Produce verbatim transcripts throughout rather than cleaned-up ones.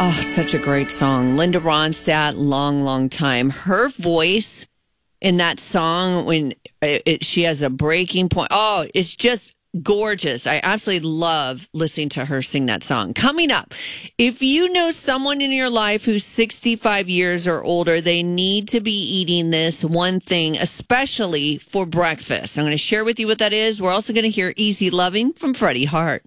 Oh, such a great song. Linda Ronstadt, long, long time. Her voice in that song, when it, it, she has a breaking point. Oh, it's just gorgeous. I absolutely love listening to her sing that song. Coming up, if you know someone in your life who's sixty-five years or older, they need to be eating this one thing, especially for breakfast. I'm going to share with you what that is. We're also going to hear Easy Loving from Freddie Hart.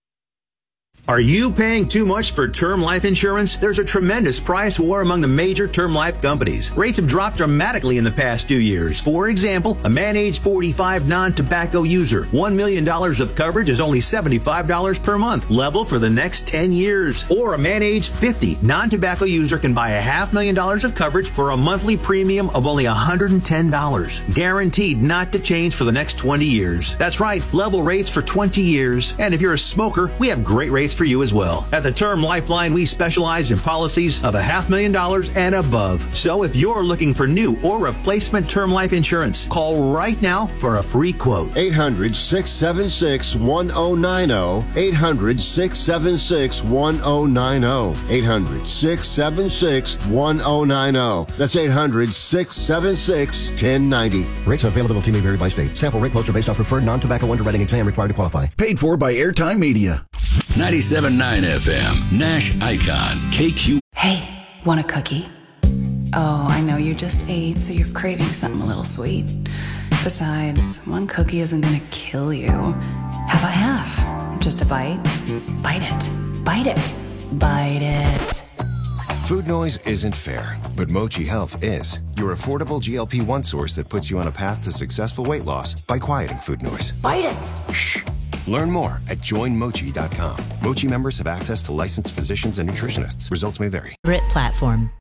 Are you paying too much for term life insurance? There's a tremendous price war among the major term life companies. Rates have dropped dramatically in the past two years. For example, a man age forty-five non-tobacco user, one million dollars of coverage is only seventy-five dollars per month, level for the next ten years. Or a man age fifty non-tobacco user can buy a half million dollars of coverage for a monthly premium of only one hundred ten dollars. Guaranteed not to change for the next twenty years. That's right, level rates for twenty years. And if you're a smoker, we have great rates for you as well. At the Term Lifeline, we specialize in policies of a half million dollars and above. So if you're looking for new or replacement term life insurance, call right now for a free quote. eight hundred, six seven six, one oh nine oh. eight hundred, six seven six, one oh nine oh. eight hundred, six seven six, one oh nine oh. That's eight hundred, six seven six, one oh nine oh. Rates and availability may vary by state. Sample rate quotes are based on preferred non-tobacco underwriting exam required to qualify. Paid for by Airtime Media. ninety-seven point nine F M, Nash Icon, K Q. Hey, want a cookie? Oh, I know you just ate, so you're craving something a little sweet. Besides, one cookie isn't gonna kill you. How about half? Just a bite? Bite it. Bite it. Bite it. Food noise isn't fair, but Mochi Health is. Your affordable G L P one source that puts you on a path to successful weight loss by quieting food noise. Bite it. Shh. Learn more at join mochi dot com. Mochi members have access to licensed physicians and nutritionists. Results may vary. Brit platform.